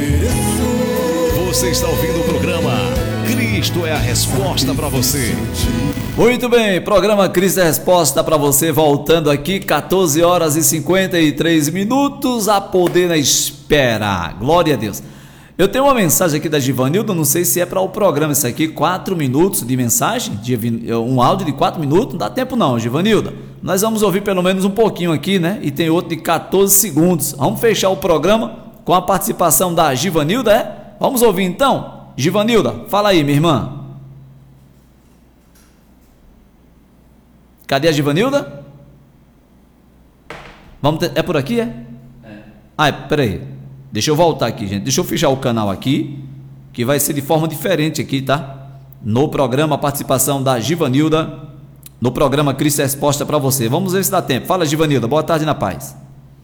Você está ouvindo o programa Cristo é a Resposta para você. Muito bem, programa Cristo é a Resposta para você, voltando aqui, 14 horas e 53 minutos, a poder na espera. Glória a Deus. Eu tenho uma mensagem aqui da Givanilda, não sei se é para o programa isso aqui, 4 minutos de mensagem, um áudio de 4 minutos, não dá tempo não, Givanilda. Nós vamos ouvir pelo menos um pouquinho aqui, né? E tem outro de 14 segundos. Vamos fechar o programa com a participação da Givanilda, é? Vamos ouvir então? Givanilda, fala aí, minha irmã. Cadê a Givanilda? É por aqui, é? Peraí. Deixa eu voltar aqui, gente. Deixa eu fechar o canal aqui, que vai ser de forma diferente aqui, tá? No programa, a participação da Givanilda, no programa Cristo é Resposta para você. Vamos ver se dá tempo. Fala, Givanilda. Boa tarde, na paz.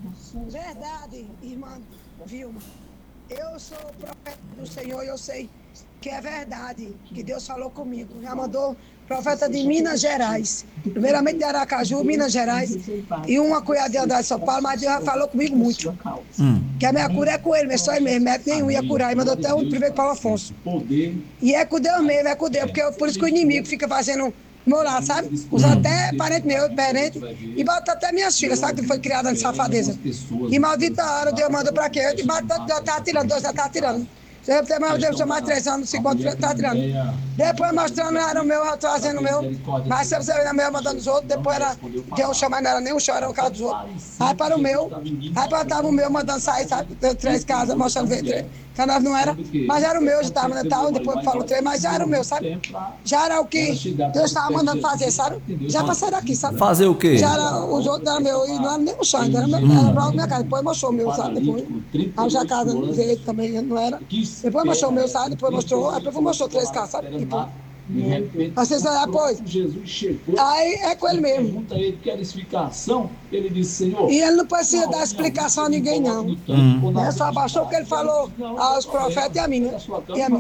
Verdade, irmã Vilma. Eu sou o profeta do Senhor e eu sei que é verdade, que Deus falou comigo. Já mandou profeta de Minas Gerais, primeiramente de Aracaju, Minas Gerais, e uma cunhada de André de São Paulo, mas Deus já falou comigo muito. Que a minha cura é com ele, mas só ele mesmo, médico nenhum ia curar. E mandou até o primeiro Paulo Afonso. E é com Deus mesmo, é com Deus, porque por isso que o inimigo fica fazendo meu lado, sabe? Usa até parente meu, parente, e bota até minhas filhas, sabe? Que foi criada de safadeza. E maldita hora, Deus mandou pra quê? E tá tirando, Deus já tá tirando. Deus mais 3 anos, 50 tá tirando. Depois mostrando, era o meu, trazendo o meu. Mas você era meu, mandando os outros. Depois era, Deus chamando, não era nem o chão, era o caso dos outros. Aí para o meu, aí para tava o meu, mandando sair, sabe? 3 casas, mostrando ver 3. Canal não era, mas era o meu, já estava, tal, depois falou 3, mas já era o meu, sabe? Já era o que Deus estava mandando fazer, sabe? Já para sair daqui, sabe? Fazer o quê? Já era, os outros eram meu, e não era nem o chão, era para minha casa. Depois mostrou o meu, sabe? Depois, aí já a casa dele também não era. Depois mostrou o meu, sabe? Depois mostrou, aí depois mostrou 3 casas, sabe? Depois. Vocês depois. Jesus chegou. Aí é com ele mesmo. Pergunta a ele, quer explicação? Ele disse, Senhor. E ele não precisa dar explicação a ninguém, não. É só baixou o que ele falou aos profetas e a mim, né? E a mim.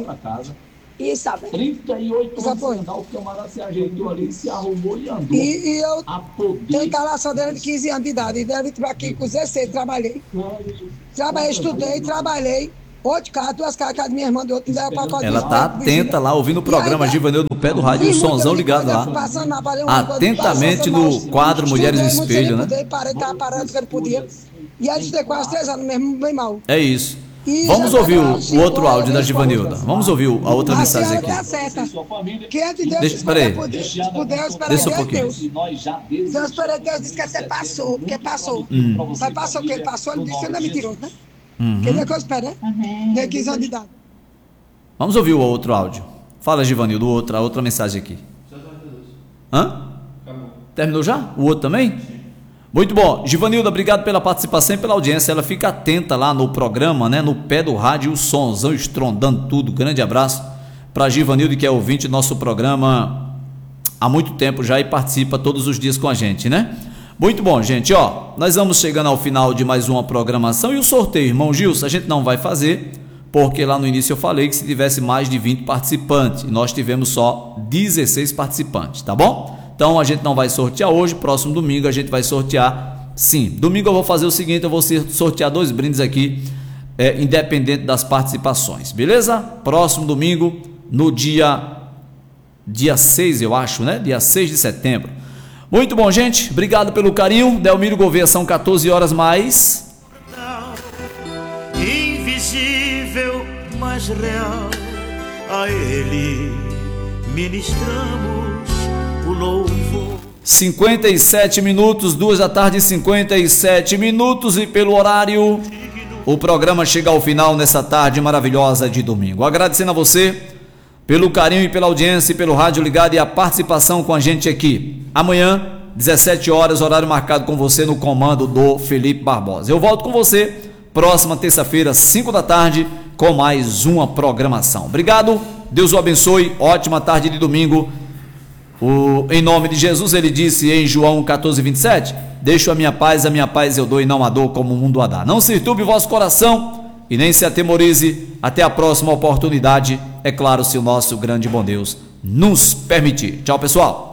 E sabe? 38 anos, o camarada se ajeitou ali, se arrumou e andou. E eu tenho instalação dele de 15 anos de idade. E deve vir aqui com 16, trabalhei. Estudei, trabalhei. 8 carros, 2 carros, casa de minha irmã, do outro, ela tá atenta lá, ouvindo o programa Givanilda no pé do rádio, o sonzão ligado lá. Atentamente no quadro Mulheres no Espelho, né? E aí estudei quase 3 anos mesmo, bem mal. É isso. Vamos ouvir o outro áudio da Givanilda. Vamos ouvir a outra mensagem aqui. Que é de Deus, espera Deixa um pouquinho. Deus esperou, Deus disse que até passou, porque passou. Mas passou o que ele passou, ele disse que não é mentiroso, né? Que ele é coisa, espera, né? 15 anos de idade. Vamos ouvir o outro áudio. Fala, Givanildo, a outra mensagem aqui. Hã? Terminou já? O outro também? Muito bom. Givanilda, obrigado pela participação e pela audiência. Ela fica atenta lá no programa, né? No pé do rádio, o sonzão estrondando tudo. Grande abraço para Givanilda, que é ouvinte do nosso programa há muito tempo já e participa todos os dias com a gente, né? Muito bom, gente, ó, nós vamos chegando ao final de mais uma programação e o sorteio, irmão Gilson, a gente não vai fazer, porque lá no início eu falei que se tivesse mais de 20 participantes, e nós tivemos só 16 participantes, tá bom? Então a gente não vai sortear hoje, próximo domingo a gente vai sortear, sim, domingo eu vou fazer o seguinte, eu vou sortear 2 brindes aqui, independente das participações, beleza? Próximo domingo, no dia 6, eu acho, né? Dia 6 de setembro. Muito bom, gente. Obrigado pelo carinho. Delmiro Gouveia, são 14 horas mais. Invisível, mas real, a ele ministramos o louvor. 57 minutos, 2 da tarde, 57 minutos, e pelo horário, o programa chega ao final nessa tarde maravilhosa de domingo. Agradecendo a você pelo carinho e pela audiência e pelo rádio ligado e a participação com a gente aqui. Amanhã, 17 horas, horário marcado com você no comando do Felipe Barbosa. Eu volto com você próxima terça-feira, 5 da tarde, com mais uma programação. Obrigado, Deus o abençoe, ótima tarde de domingo. Em nome de Jesus, ele disse em João 14:27, deixo a minha paz eu dou e não a dou como o mundo a dá. Não se turbe o vosso coração e nem se atemorize. Até a próxima oportunidade, é claro, se o nosso grande bom Deus nos permitir. Tchau, pessoal.